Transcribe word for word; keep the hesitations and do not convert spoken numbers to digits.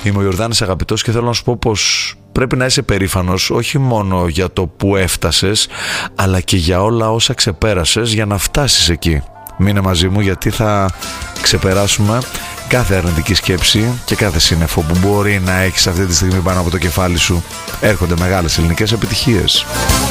Είμαι ο Ιορδάνης Αγαπητός και θέλω να σου πω πως πρέπει να είσαι περήφανος όχι μόνο για το που έφτασες, αλλά και για όλα όσα ξεπέρασες για να φτάσεις εκεί. Μείνε μαζί μου, γιατί θα ξεπεράσουμε κάθε αρνητική σκέψη και κάθε σύννεφο που μπορεί να έχεις αυτή τη στιγμή πάνω από το κεφάλι σου. Έρχονται μεγάλες ελληνικές επιτυχίες.